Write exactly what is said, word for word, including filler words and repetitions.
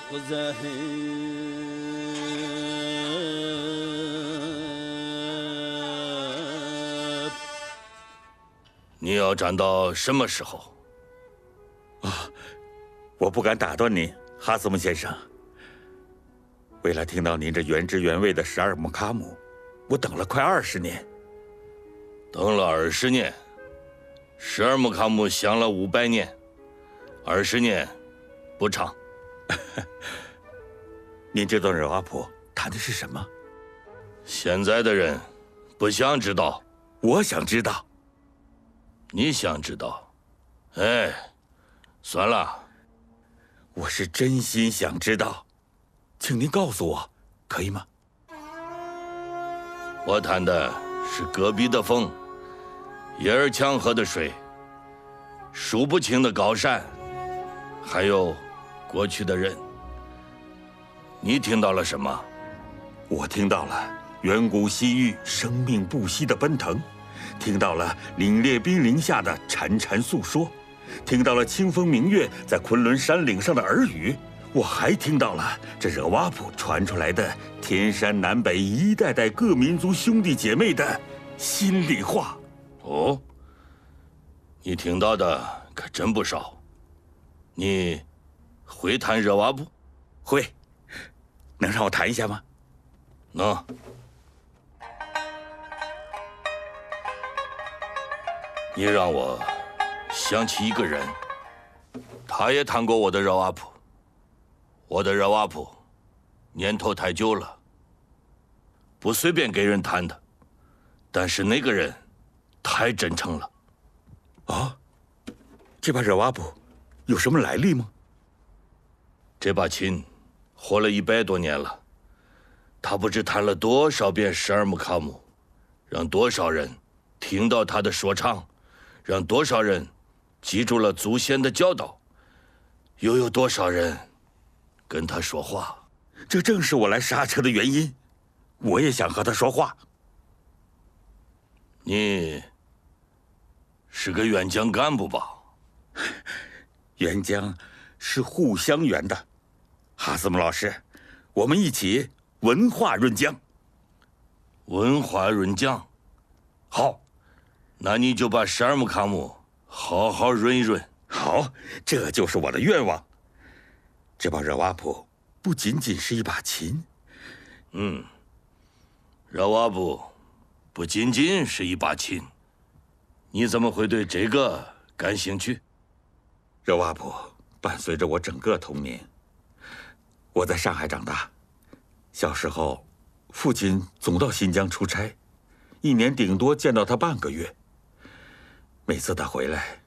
你要站到什么时候？ 啊，我不敢打断您，哈斯姆先生。为了听到您这原汁原味的十二木卡姆，我等了快二十年。 等了二十年，十二木卡姆想了五百年，二十年不长。 您这段热瓦普谈的是什么？ 现在的人不想知道。 我想知道。 你想知道？哎，算了。 我是真心想知道，请您告诉我，可以吗？ 我谈的是戈壁的风，耶尔强河的水，数不清的高山，还有过去的人。你听到了什么？ 我听到了远古西域生命不息的奔腾，听到了凛冽冰凌下的潺潺诉说，听到了清风明月在昆仑山岭上的耳语，我还听到了这热瓦普传出来的天山南北一代代各民族兄弟姐妹的心里话。 哦，你听到的可真不少。你会弹热瓦布？ 会。能让我弹一下吗？ 能。你让我想起一个人，他也弹过我的热瓦普。我的热瓦普年头太久了，不随便给人弹的。但是那个人太真诚了。 哦，这把热瓦普有什么来历吗？ 这把琴活了一百多年了，他不知弹了多少遍十二木卡姆，让多少人听到他的说唱，让多少人记住了祖先的教导，又有多少人跟他说话。 这正是我来刹车的原因，我也想和他说话。 你是个援疆干部吧？ 援疆是互相援的，哈斯姆老师，我们一起文化润疆。 文化润疆，好，那你就把十二木卡姆好好润一润。 好，这就是我的愿望。这把热瓦普不仅仅是一把琴， 嗯，热瓦布不仅仅是一把琴，你怎么会对这个感兴趣？ 热瓦普伴随着我整个童年。我在上海长大，小时候，父亲总到新疆出差，一年顶多见到他半个月。每次他回来，